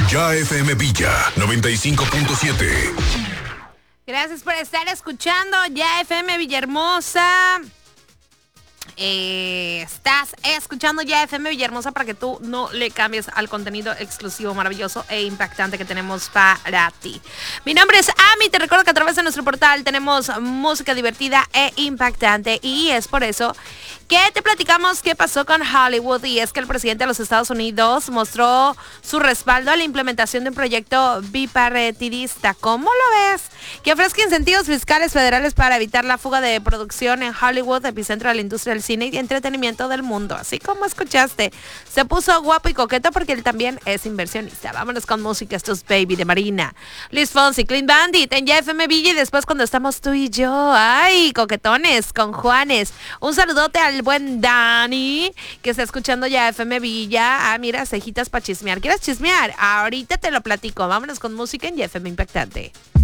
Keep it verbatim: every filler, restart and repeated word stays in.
Ya F M Villa noventa y cinco punto siete. Gracias por estar escuchando Ya F M Villahermosa. Eh, estás escuchando Ya F M Villahermosa para que tú no le cambies al contenido exclusivo, maravilloso e impactante que tenemos para ti. Mi nombre es Ami, te recuerdo que a través de nuestro portal tenemos música divertida e impactante y es por eso que te platicamos qué pasó con Hollywood, y es que el presidente de los Estados Unidos mostró su respaldo a la implementación de un proyecto bipartidista. ¿Cómo lo ves? Que ofrezca incentivos fiscales federales para evitar la fuga de producción en Hollywood, epicentro de la industria del cine y entretenimiento del mundo. Así como escuchaste, se puso guapo y coqueto porque él también es inversionista. Vámonos con música, esto es Baby de Marina, Luis Fonsi, Clean Bandit en Ya F M Villa, y después cuando estamos tú y yo, ay, coquetones con Juanes. Un saludote al buen Dani que está escuchando Ya F M Villa. Ah, mira, cejitas para chismear. ¿Quieres chismear? Ahorita te lo platico. Vámonos con música en Ya F M Impactante.